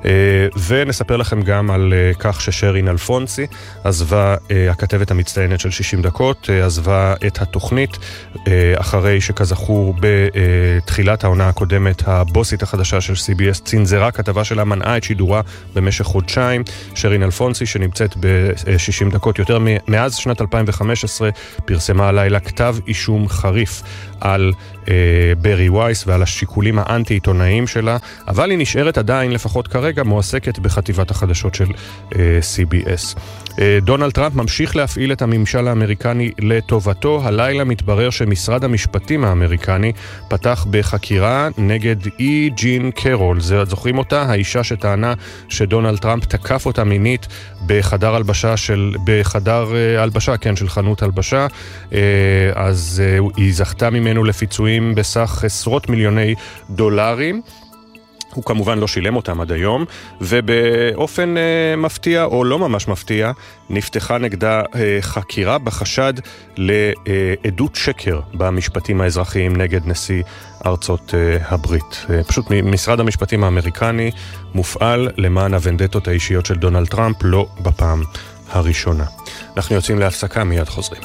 ונספר לכם גם על כך ששרין אלפונסי עזבה, הכתבת המצטיינת של שישים דקות, עזבה את התוכנית אחרי שכזכור בתחילת העונה הקודמת הבוסית החדשה של סי בי אס צנזרה כתבה שלה, מנעה את שידורה במשך חודשיים. שרין אלפונסי שנמצאת ב-שישים דקות יותר מאז שנת אלפיים וחמש עשרה פרסמה הלילה כתב אישום חריף על אה, ברי וייס ועל השיקולים האנטי-עיתונאיים שלה, אבל היא נשארת עדיין, לפחות כרגע, מועסקת בחטיבת החדשות של אה, סי בי אס. אה, דונלד טראמפ ממשיך להפעיל את הממשל האמריקני לטובתו. הלילה מתברר שמשרד המשפטים האמריקני פתח בחקירה נגד אי ג'ין קרול. זה, זוכרים אותה? האישה שטענה שדונלד טראמפ תקף אותה מינית בחדר הלבשה של, בחדר אה, הלבשה, כן, של חנות הלבשה. אה, אז אה, היא זכתה ממנו לפיצויים פיצויים בסך עשרות מיליוני דולרים. הוא כמובן לא שילם אותם עד היום, ובאופן אה, מפתיע או לא ממש מפתיע, נפתחה נגדה אה, חקירה בחשד לעדות שקר במשפטים האזרחיים נגד נשיא ארצות אה, הברית. אה, פשוט משרד המשפטים האמריקני מופעל למען הוונדטות האישיות של דונלד טראמפ, לא בפעם הראשונה. אנחנו יוצאים להפסקה, מיד חוזרים.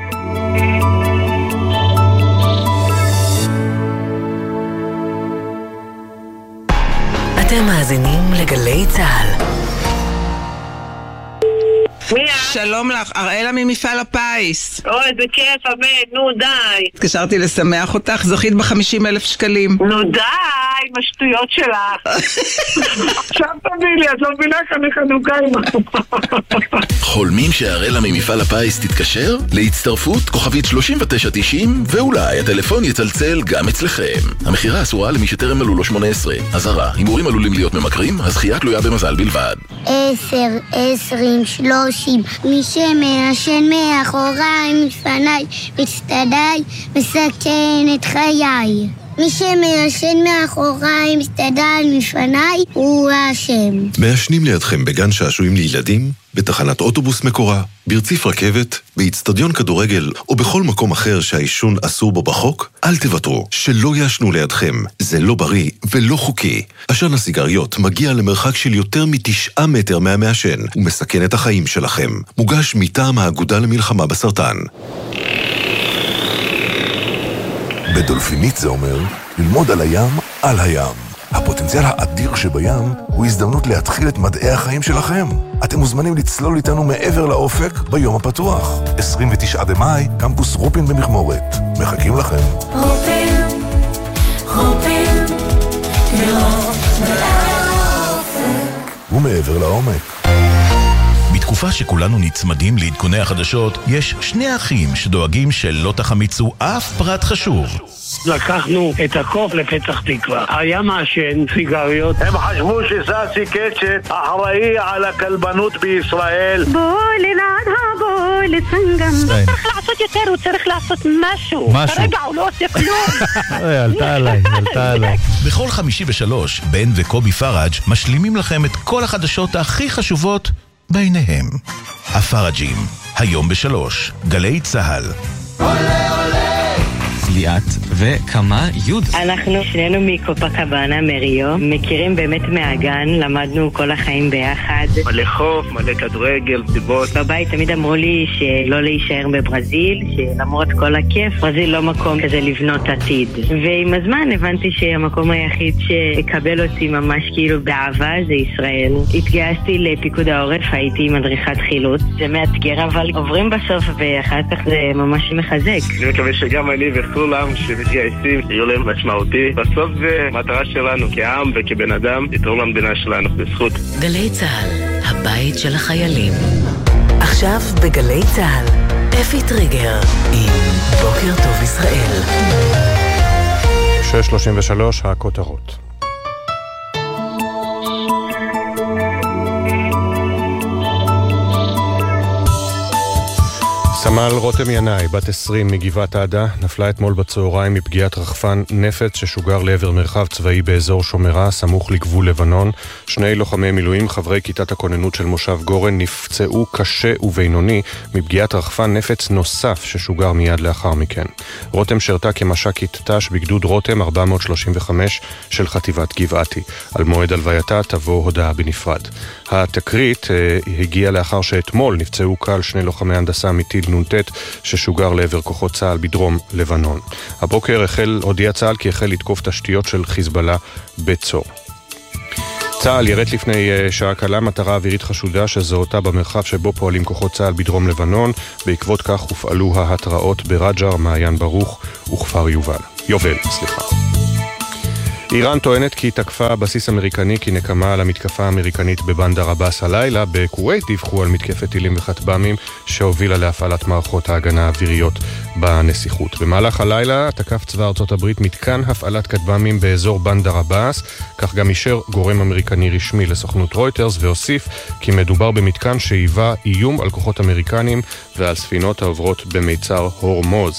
אתם מאזינים לגלי צהל. שלום לך, אראלה ממפעל הפיס. אוי, זה כיף, אבן, נו די. התקשרתי לשמח אותך, זכית ב-חמישים אלף שקלים. נו די, עם השטויות שלך. עכשיו תביא לי, את לא מבינה כאן לחנוכה עם... חולמים שאראלה ממפעל הפיס תתקשר? להצטרפות כוכבית שלושים ותשע תשעים, ואולי הטלפון יצלצל גם אצלכם. המחירה אסורה למי שטרם מלאו לו שמונה עשרה. אזהרה, הימורים עלולים להיות ממכרים, הזכייה תלויה במזל בלבד. עשר, עשרים, שלושים, מי שמעשן מאחוריי, מפניי, מצטדיי, מסכן את חיי. מי שמעשן מאחוריי, מצטדיי, מפניי, הוא האשם. מעשנים לידכם בגן שעשועים לילדים, בתחנת אוטובוס מקורה, ברציף רכבת, באצטדיון כדורגל או בכל מקום אחר שהעישון אסור בו בחוק, אל תוותרו, שלא יעשנו לידכם. זה לא בריא ולא חוקי. עשן הסיגריות מגיע למרחק של יותר מתשעה מטר מהמעשן ומסכן את החיים שלכם. מוגש מטעם האגודה למלחמה בסרטן. בדולפינית זה אומר ללמוד על הים על הים. הפוטנציאל האדיר שבים הוא הזדמנות להתחיל את מדעי החיים שלכם. אתם מוזמנים לצלול איתנו מעבר לאופק ביום הפתוח. עשרים ותשעה במאי, קמפוס רופין במכמורת. מחכים לכם. רופין, רופין, לראות מעל האופק. ומעבר לעומק. בתקופה שכולנו נצמדים לעדכוני החדשות, יש שני אחים שדואגים שלא תחמיצו אף פרט חשוב. לקחנו את הקוף לפתח תקווה. היה מעשן סיגריות. הם חשבו שסאסי קצ'ט אחראי על הכלבנות בישראל. בואי לנעד הבואי לסנגן. הוא צריך לעשות יותר, הוא צריך לעשות משהו. משהו. כרגע הוא לא עושה כלום. עלתה עליי, עלתה עליי. בכל חמישי בשלוש, בן וקובי פראג' משלימים לכם את כל החדשות הכי חשובות ביניהם. הפראג'ים, היום בשלוש, גלי צהל. עולה עולה ליאת וכמה יוד. אנחנו שנינו מקופקבנה מריו, מכירים באמת מהגן, למדנו כל החיים ביחד. מלא חוף, מלא כדורגל, סיבות. בבית תמיד אמרו לי שלא להישאר בברזיל, שלמרות כל הכיף, ברזיל לא מקום כזה לבנות עתיד. ועם הזמן הבנתי שהמקום היחיד שיקבל אותי ממש כאילו באהבה זה ישראל. התגייסתי לפיקוד העורף, הייתי מדריכת חילוץ. זה מאתגר אבל עוברים בסוף ואחר כך זה ממש מחזק. אני מקווה שגם אני וכולם שמתגייסים יהיו להם משמעותי. בסוף זה מטרה שלנו כעם וכבן אדם לתרום למדינה שלנו בזכות. גלי צהל, הבית של החיילים. עכשיו בגלי צהל, אפי טריגר עם בוקר טוב ישראל. שש שלושים ושלוש, הכותרות. סמל רותם ינאי, בת עשרים מגבעת עדה, נפלה אתמול בצהריים מפגיעת רחפן נפץ ששוגר לעבר מרחב צבאי באזור שומרה, סמוך לגבול לבנון. שני לוחמי מילואים, חברי כיתת הכוננות של מושב גורן, נפצעו קשה ובינוני מפגיעת רחפן נפץ נוסף ששוגר מיד לאחר מכן. רותם שרתה כמש"קית ת"ש בגדוד רותם ארבע מאות שלושים וחמש של חטיבת גבעתי. על מועד הלווייתה תבוא הודעה בנפרד. התקרית אה, הגיעה לאחר שאתמול נפצעו קל שני לוחמי הנדסה מטיל נונטט ששוגר לעבר כוחות צה"ל בדרום לבנון. הבוקר החל, הודיע צה"ל כי החל לתקוף תשתיות של חיזבאללה בצור. צה"ל ירט לפני שעה קלה מטרה אווירית חשודה שזהותה במרחב שבו פועלים כוחות צה"ל בדרום לבנון. בעקבות כך הופעלו ההתראות ברג'ר, מעיין ברוך וכפר יובל. יובל, סליחה. איראן טוענת כי תקפה בסיס אמריקני כנקמה על המתקפה האמריקנית בבנדר עבאס הלילה. בכווית דיווחו על מתקפת טילים וכטב"מים שהובילה להפעלת מערכות ההגנה האוויריות בנסיכות. במהלך הלילה תקף צבא ארצות הברית מתקן הפעלת כטב"מים באזור בנדר עבאס, כך גם אישר גורם אמריקני רשמי לסוכנות רויטרס, והוסיף כי מדובר במתקן שהיווה איום על כוחות אמריקנים ועל ספינות העוברות במיצר הורמוז.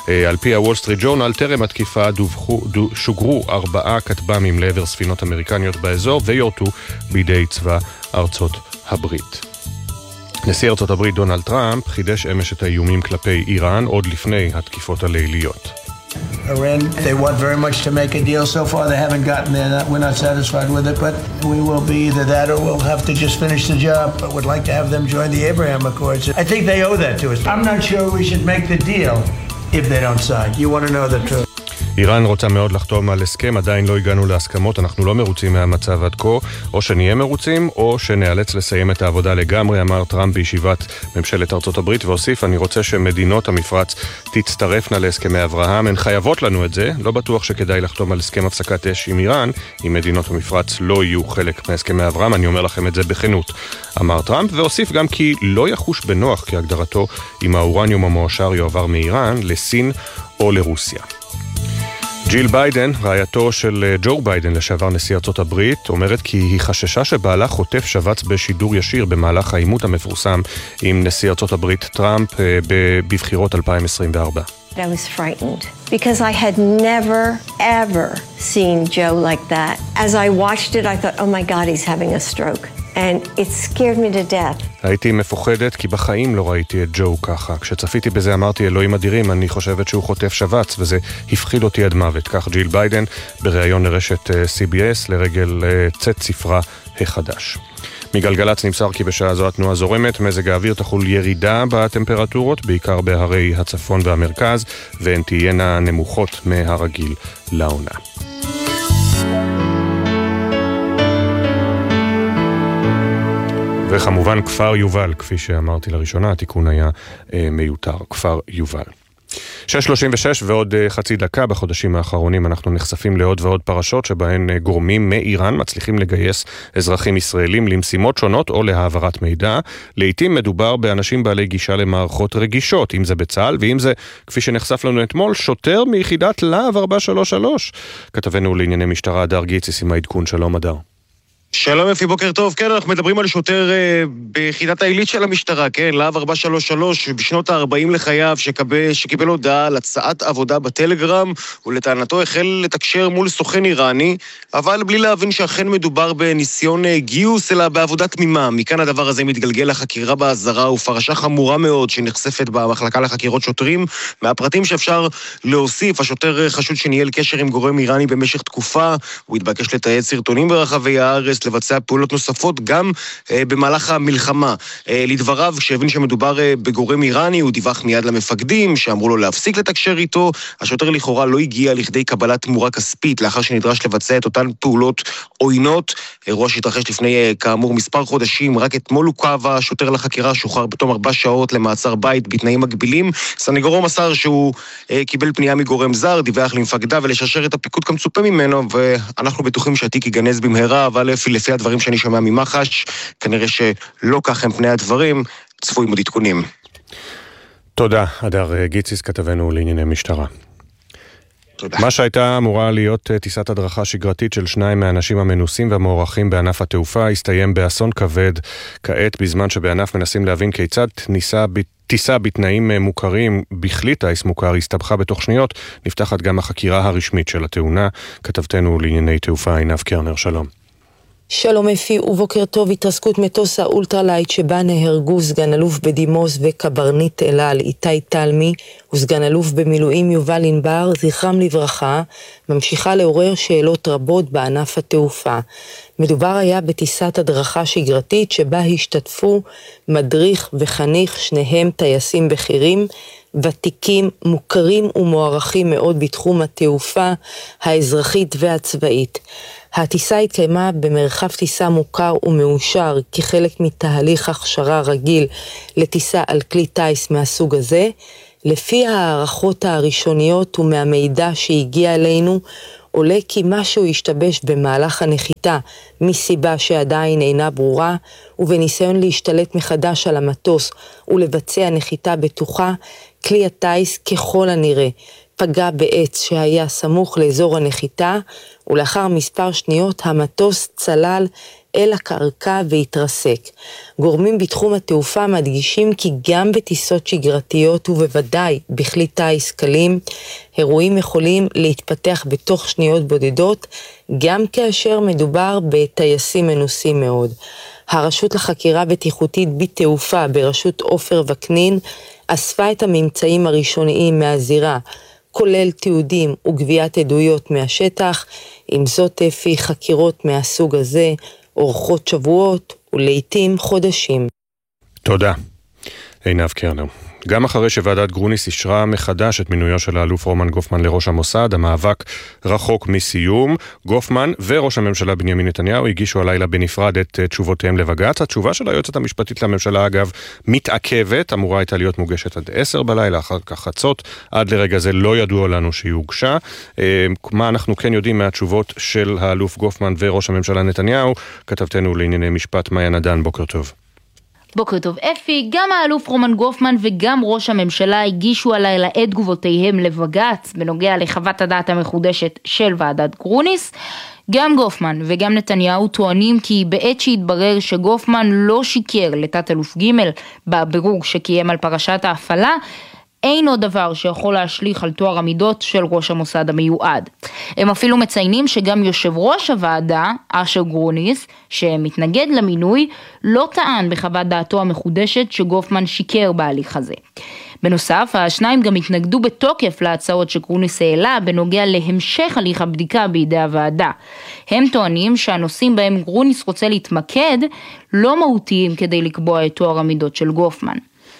על פי הוול סטריט ג'ורנל, טרם התקיפה דווחו, דו, שוגרו ארבעה כטב"מים לעבר ספינות אמריקניות באזור ויורטו בידי צבא ארצות הברית. נשיא ארצות הברית דונלד טראמפ חידש אמש את האיומים כלפי איראן עוד לפני התקיפות הליליות. Iran, they want very much to make a deal. So far they haven't gotten there. Not, we're not satisfied with it, but we will be either that or we'll have to just finish the job. But would like to have them join the Abraham Accords. I think they owe that to us. I'm not sure we should make the deal if they don't sign. You want to know the truth. איראן רוצה מאוד לחתום על הסכם, עדיין לא הגענו להסכמות, אנחנו לא מרוצים מהמצב עד כה, או שנהיה מרוצים, או שנאלץ לסיים את העבודה לגמרי, אמר טראמפ בישיבת ממשלת ארצות הברית, והוסיף, אני רוצה שמדינות המפרץ תצטרפנה להסכמי אברהם, הן חייבות לנו את זה, לא בטוח שכדאי לחתום על הסכם הפסקת אש עם איראן, אם מדינות המפרץ לא יהיו חלק מהסכמי אברהם, אני אומר לכם את זה בכנות, אמר טראמפ, והוסיף גם כי לא יחוש בנוח כהגדרתו אם האורניום המועשר יועבר מאיראן לסין או לרוסיה. ג'יל ביידן, רעייתו של ג'ו ביידן לשעבר נשיא ארצות הברית, אומרת כי היא חששה שבעלה חוטף שבץ בשידור ישיר במהלך העימות המפורסם עם נשיא ארצות הברית טראמפ בבחירות אלפיים עשרים וארבע. I was frightened because I had never ever seen Joe like that. As I watched it, I thought, oh my God, he's having a stroke. And it scared me to death. הייתי מפוחדת כי בחיים לא ראיתי את ג'ו ככה. כשצפיתי בזה אמרתי, אלוהים אדירים, אני חושבת שהוא חוטף שבץ, וזה הפחיד אותי עד מוות. כך ג'יל ביידן בריאיון לרשת סי בי אס לרגל צאת ספרה החדש. מגלגלץ נמסר כי בשעה זו התנועה זורמת, מזג האוויר תחול ירידה בטמפרטורות, בעיקר בהרי הצפון והמרכז, והן תהיינה נמוכות מהרגיל לעונה. וכמובן כפר יובל, כפי שאמרתי לראשונה, התיקון היה אה, מיותר, כפר יובל. שש שלושים ושש ועוד חצי דקה. בחודשים האחרונים אנחנו נחשפים לעוד ועוד פרשות שבהן גורמים מאיראן מצליחים לגייס אזרחים ישראלים למשימות שונות או להעברת מידע. לעתים מדובר באנשים בעלי גישה למערכות רגישות, אם זה בצה"ל ואם זה, כפי שנחשף לנו אתמול, שוטר מיחידת להב ארבע שלוש שלוש. כתבנו לענייני משטרה הדר גיציס עם העדכון. שלום הדר. שלום יפי, בוקר טוב. כן, אנחנו מדברים על שוטר אה, ביחידת העילית של המשטרה, כן, להב ארבע שלוש שלוש, בשנות ה-ארבעים לחייו, שקיבל, שקיבל הודעה על הצעת עבודה בטלגרם, ולטענתו החל לתקשר מול סוכן איראני, אבל בלי להבין שאכן מדובר בניסיון אה, גיוס, אלא בעבודת תמימה. מכאן הדבר הזה מתגלגל לחקירה באזהרה, ופרשה חמורה מאוד שנחשפת במחלקה לחקירות שוטרים. מהפרטים שאפשר להוסיף, השוטר חשוד שניהל קשר עם גורם איראני במשך תקופה, הוא התבקש לתעד סרטונים ברחבי הארץ, לבצע פעולות נוספות גם אה, במהלך המלחמה. אה, לדבריו, כשהבין שמדובר אה, בגורם איראני, הוא דיווח מיד למפקדים שאמרו לו להפסיק לתקשר איתו. השוטר לכאורה לא הגיע לכדי קבלת תמורה כספית לאחר שנדרש לבצע את אותן פעולות עוינות. אירוע שהתרחש לפני אה, כאמור מספר חודשים, רק אתמול עוכב השוטר לחקירה, שוחרר בתום ארבע שעות למעצר בית בתנאים מגבילים. סניגורו מסר שהוא אה, קיבל פנייה מגורם זר, דיווח למפקדה ולשרשר את הפיקוד כמצופה ממנו, ואנחנו בטוחים שהתיק ייגנז במהרה, אבל לפי הדברים שאני שומע ממח"ש, כנראה שלא כך הם פני הדברים, צפויים עוד עדכונים. תודה, הדר גיציס, כתבנו לענייני משטרה. תודה. מה שהייתה אמורה להיות טיסת הדרכה שגרתית של שניים מהאנשים המנוסים והמוערכים בענף התעופה, הסתיים באסון כבד כעת, בזמן שבענף מנסים להבין כיצד ניסה טיסה בתנאים מוכרים בכלי טייס מוכר הסתבכה בתוך שניות. נפתחת גם החקירה הרשמית של התאונה. כתבתנו לענייני תעופה עינב קרנר. שלום. שלום אפי ובוקר טוב. התרסקות מטוס האולטרלייט שבה נהרגו סגן אלוף בדימוס וקברניט אל-על איתי תלמי וסגן אלוף במילואים יובל ענבר, זכרם לברכה, ממשיכה לעורר שאלות רבות בענף התעופה. מדובר היה בטיסת הדרכה שגרתית שבה השתתפו מדריך וחניך, שניהם טייסים בכירים, ותיקים, מוכרים ומוערכים מאוד בתחום התעופה האזרחית והצבאית. הטיסה התקיימה במרחב טיסה מוכר ומאושר כחלק מתהליך הכשרה רגיל לטיסה על כלי טייס מהסוג הזה. לפי הערכות הראשוניות ומהמידע שהגיע אלינו, עולה כי משהו השתבש במהלך הנחיתה מסיבה שעדיין אינה ברורה, ובניסיון להשתלט מחדש על המטוס ולבצע נחיתה בטוחה, כלי הטייס ככל הנראה פגע בעץ שהיה סמוך לאזור הנחיתה, ולאחר מספר שניות המטוס צלל אל הקרקע והתרסק. גורמים בתחום התעופה מדגישים כי גם בטיסות שגרתיות ובוודאי בכלי טיס קלים, אירועים יכולים להתפתח בתוך שניות בודדות, גם כאשר מדובר בטייסים מנוסים מאוד. הרשות לחקירה בטיחותית בתעופה בראשות עופר וקנין אספה את הממצאים הראשוניים מהזירה, כולל תיעודים וגביית עדויות מהשטח. עם זאת, אפי, חקירות מהסוג הזה אורכות שבועות ולעיתים חודשים. תודה. עינב קרנר. גם אחרי שוועדת גרוניס אישרה מחדש את מינויו של האלוף רומן גופמן לראש המוסד, המאבק רחוק מסיום. גופמן וראש הממשלה בנימין נתניהו הגישו הלילה בנפרד את תשובותיהם לבג"ץ. התשובה של היועצת המשפטית לממשלה, אגב, מתעכבת, אמורה הייתה להיות מוגשת עד עשר בלילה, אחר כך חצות. עד לרגע זה לא ידוע לנו שהיא הוגשה. מה אנחנו כן יודעים מהתשובות של האלוף גופמן וראש הממשלה נתניהו? כתבתנו לענייני משפט מאיה נדן, בוקר טוב. בוקר טוב אפי, גם האלוף רומן גופמן וגם ראש הממשלה הגישו הלילה את תגובותיהם לבג"ץ בנוגע לחוות הדעת המחודשת של ועדת גרוניס. גם גופמן וגם נתניהו טוענים כי בעת שהתברר שגופמן לא שיקר לתת אלוף ג' בבירור שקיים על פרשת ההפעלה, אין עוד דבר שיכול להשליך על תואר המידות של ראש המוסד המיועד. הם אפילו מציינים שגם יושב ראש הוועדה, אשר גרוניס, שמתנגד למינוי, לא טען בחוות דעתו המחודשת שגופמן שיקר בהליך הזה. בנוסף, השניים גם התנגדו בתוקף להצעות שגרוניס העלה בנוגע להמשך הליך הבדיקה בידי הוועדה. הם טוענים שהנושאים בהם גרוניס רוצה להתמקד לא מהותיים כדי לקבוע את תואר המידות של גופמן.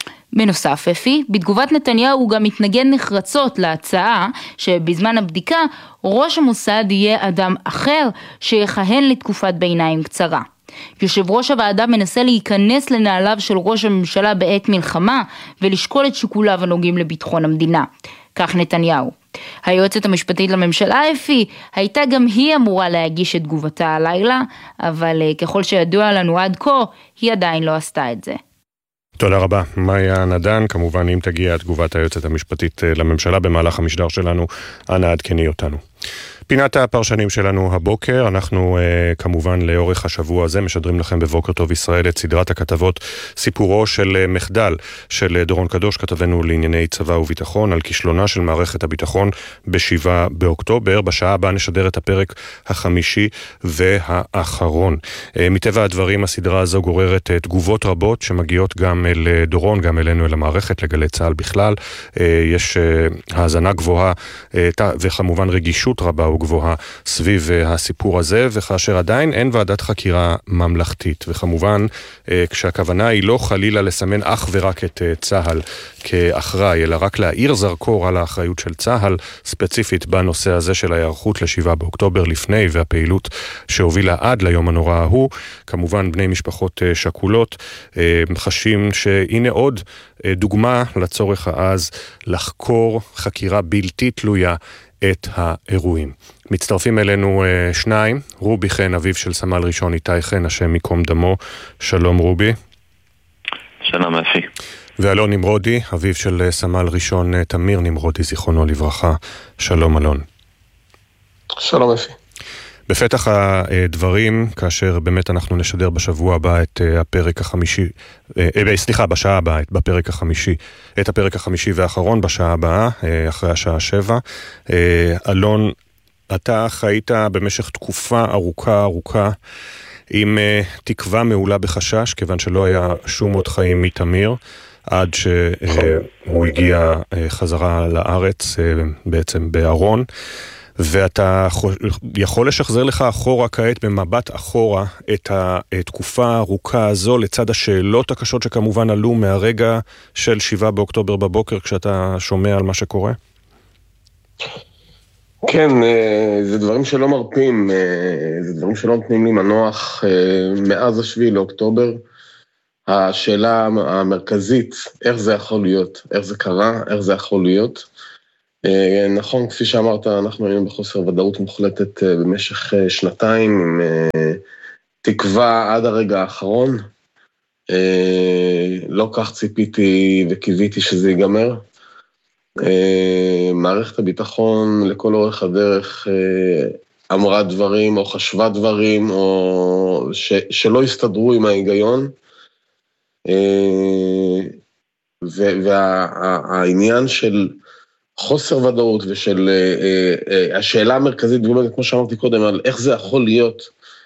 בנוסף, אפי, בתגובת נתניהו הוא גם מתנגד נחרצות להצעה שבזמן הבדיקה ראש המוסד יהיה אדם אחר שיכהן לתקופת ביניים קצרה. יושב ראש הוועדה מנסה להיכנס לנעליו של ראש הממשלה בעת מלחמה ולשקול את שיקוליו הנוגעים לביטחון המדינה. כך נתניהו. היועצת המשפטית לממשלה, אפי, הייתה גם היא אמורה להגיש את תגובתה הלילה, אבל ככל שידוע לנו עד כה, היא עדיין לא עשתה את זה. תודה רבה, מאיה נדן. כמובן, אם תגיע תגובת היועצת המשפטית לממשלה במהלך המשדר שלנו, אנא עדכני אותנו. פינת הפרשנים שלנו הבוקר, אנחנו uh, כמובן לאורך השבוע הזה משדרים לכם בבוקר טוב ישראל את סדרת הכתבות סיפורו של uh, מחדל של uh, דורון קדוש, כתבנו לענייני צבא וביטחון, על כישלונה של מערכת הביטחון בשבעה באוקטובר. בשעה הבאה נשדר את הפרק החמישי והאחרון. Uh, מטבע הדברים הסדרה הזו גוררת uh, תגובות רבות שמגיעות גם אל uh, דורון, גם אלינו אל המערכת, לגלי צהל בכלל. Uh, יש uh, האזנה גבוהה uh, וכמובן רגישות רבה גבוהה סביב הסיפור הזה, וכאשר עדיין אין ועדת חקירה ממלכתית. וכמובן, כשהכוונה היא לא חלילה לסמן אך ורק את צהל כאחראי, אלא רק להאיר זרקור על האחריות של צהל, ספציפית בנושא הזה של ההיערכות לשבעה באוקטובר לפני, והפעילות שהובילה עד ליום הנורא ההוא. כמובן, בני משפחות שכולות חשים שהנה עוד דוגמה לצורך העז לחקור חקירה בלתי תלויה את האירועים. מצטרפים אלינו uh, שניים, רובי חן, אביו של סמל ראשון איתי חן, השם מקום דמו. שלום רובי. שלום אפי. ואלון נמרודי, אביו של uh, סמל ראשון uh, תמיר נמרודי, זיכרונו לברכה. שלום אלון. שלום אפי. בפתח הדברים, כאשר באמת אנחנו נשדר בשבוע הבא את הפרק החמישי, סליחה, בשעה הבאה, בפרק החמישי, את הפרק החמישי והאחרון בשעה הבאה, אחרי השעה שבע. אלון, אתה חיית במשך תקופה ארוכה ארוכה עם תקווה מעולה בחשש, כיוון שלא היה שום עוד חיים מתמיר, עד שהוא הגיע חזרה לארץ, בעצם בארון. ואתה יכול לשחזר לך אחורה כעת, במבט אחורה, את התקופה הארוכה הזו, לצד השאלות הקשות שכמובן עלו מהרגע של שבעה באוקטובר בבוקר, כשאתה שומע על מה שקורה? כן, זה דברים שלא מרפים, זה דברים שלא נותנים לי מנוח מאז השביעי לאוקטובר. השאלה המרכזית, איך זה יכול להיות, איך זה קרה, איך זה יכול להיות. נכון, כפי שאמרת, אנחנו היינו בחוסר ודאות מוחלטת במשך שנתיים, עם תקווה עד הרגע האחרון. לא כך ציפיתי וקיוויתי שזה ייגמר. מערכת הביטחון לכל אורך הדרך אמרה דברים או חשבה דברים או ש, שלא הסתדרו עם ההיגיון, והעניין של חוסר ודאות ושל השאלה המרכזית, כמו שאמרתי קודם, על איך זה יכול להיות,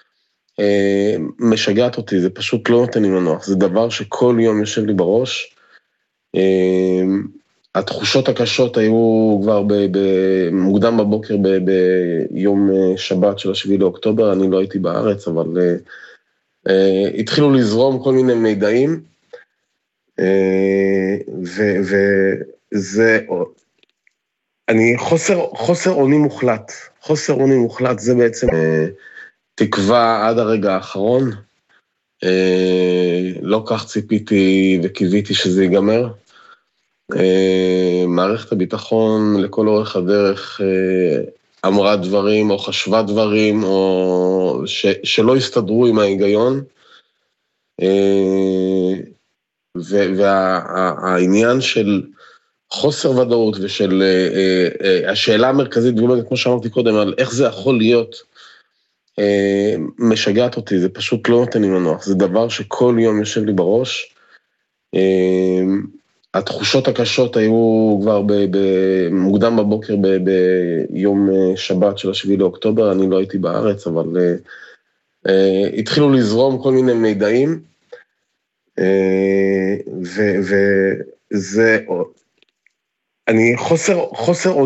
משגעת אותי, זה פשוט לא נותן לי מנוח, זה דבר שכל יום יושב לי בראש. התחושות הקשות היו כבר מוקדם בבוקר ביום שבת של השביעי לאוקטובר, אני לא הייתי בארץ, אבל התחילו לזרום כל מיני מידעים, וזה, אני חוסר, חוסר עוני מוחלט, חוסר עוני מוחלט, זה בעצם תקווה עד הרגע האחרון, לא כך ציפיתי וקיוויתי שזה ייגמר, מערכת הביטחון לכל אורך הדרך אמרה דברים או חשבה דברים או ש, שלא הסתדרו עם ההיגיון, והעניין של חוסר ודאות ושל השאלה המרכזית, כמו שאמרתי קודם, על איך זה יכול להיות, משגעת אותי, זה פשוט לא נותן לי מנוח, זה דבר שכל יום יושב לי בראש. התחושות הקשות היו כבר מוקדם בבוקר ביום שבת של השביעי לאוקטובר, אני לא הייתי בארץ, אבל התחילו לזרום כל מיני מידעים, וזה, אני חוסר, חוסר